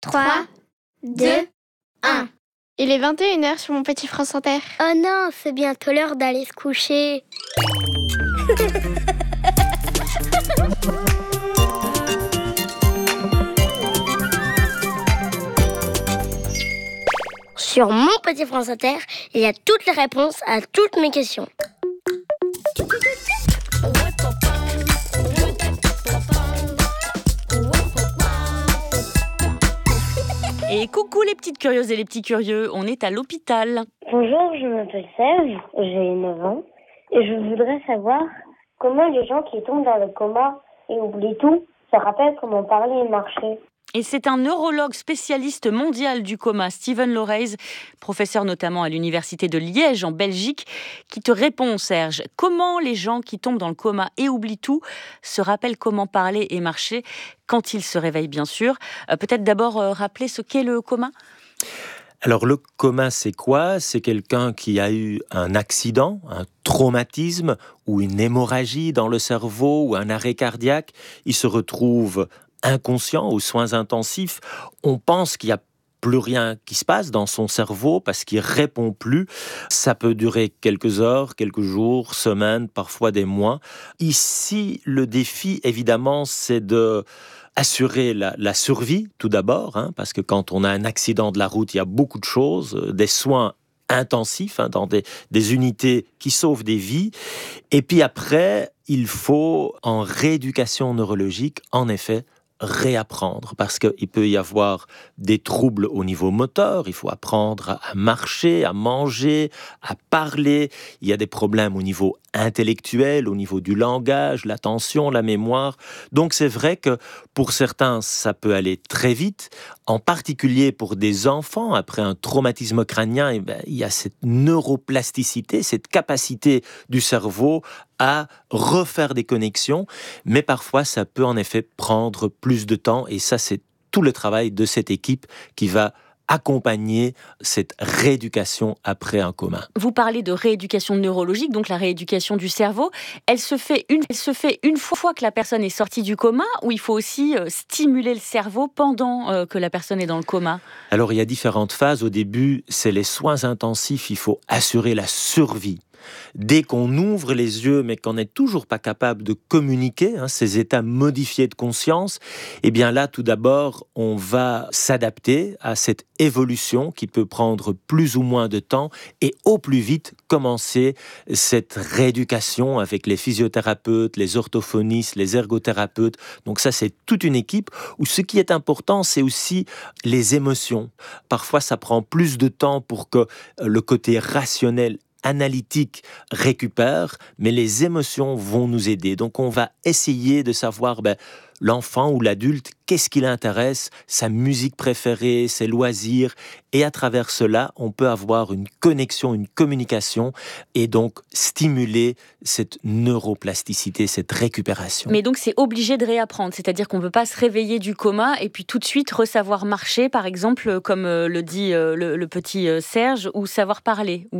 3, 2, 1. Il est 21h sur mon petit France Inter. Oh non, c'est bientôt l'heure d'aller se coucher. Sur mon petit France Inter, il y a toutes les réponses à toutes mes questions. Et coucou les petites curieuses et les petits curieux, on est à l'hôpital. Bonjour, je m'appelle Serge, j'ai 9 ans et je voudrais savoir comment les gens qui tombent dans le coma et oublient tout se rappellent comment parler et marcher. Et c'est un neurologue spécialiste mondial du coma, Steven Loraise, professeur notamment à l'université de Liège en Belgique, qui te répond, Serge. Comment les gens qui tombent dans le coma et oublient tout se rappellent comment parler et marcher quand ils se réveillent, bien sûr. Peut-être d'abord rappeler ce qu'est le coma ? Alors le coma, c'est quoi ? C'est quelqu'un qui a eu un accident, un traumatisme ou une hémorragie dans le cerveau ou un arrêt cardiaque. Il se retrouve inconscient aux soins intensifs. On pense qu'il n'y a plus rien qui se passe dans son cerveau parce qu'il répond plus. Ça peut durer quelques heures, quelques jours, semaines, parfois des mois. Ici, le défi, évidemment, c'est de assurer la survie, tout d'abord, parce que quand on a un accident de la route, il y a beaucoup de choses, des soins intensifs dans des unités qui sauvent des vies. Et puis après, il faut, en rééducation neurologique, en effet, réapprendre, parce qu'il peut y avoir des troubles au niveau moteur, il faut apprendre à marcher, à manger, à parler, il y a des problèmes au niveau intellectuel, au niveau du langage, l'attention, la mémoire. Donc c'est vrai que pour certains, ça peut aller très vite, en particulier pour des enfants, après un traumatisme crânien, il y a cette neuroplasticité, cette capacité du cerveau à refaire des connexions, mais parfois ça peut en effet prendre plus de temps, et ça c'est tout le travail de cette équipe qui va accompagner cette rééducation après un coma. Vous parlez de rééducation neurologique, donc la rééducation du cerveau. Elle se fait une fois que la personne est sortie du coma, ou il faut aussi stimuler le cerveau pendant que la personne est dans le coma ? Alors il y a différentes phases. Au début, c'est les soins intensifs, il faut assurer la survie. Dès qu'on ouvre les yeux, mais qu'on n'est toujours pas capable de communiquer, ces états modifiés de conscience, eh bien là, tout d'abord, on va s'adapter à cette évolution qui peut prendre plus ou moins de temps et au plus vite commencer cette rééducation avec les physiothérapeutes, les orthophonistes, les ergothérapeutes. Donc ça, c'est toute une équipe où ce qui est important, c'est aussi les émotions. Parfois, ça prend plus de temps pour que le côté rationnel analytique récupère, mais les émotions vont nous aider. Donc on va essayer de savoir l'enfant ou l'adulte, qu'est-ce qui l'intéresse, sa musique préférée, ses loisirs, et à travers cela, on peut avoir une connexion, une communication, et donc stimuler cette neuroplasticité, cette récupération. Mais donc c'est obligé de réapprendre, c'est-à-dire qu'on ne peut pas se réveiller du coma et puis tout de suite savoir marcher, par exemple, comme le dit le petit Serge, ou savoir parler.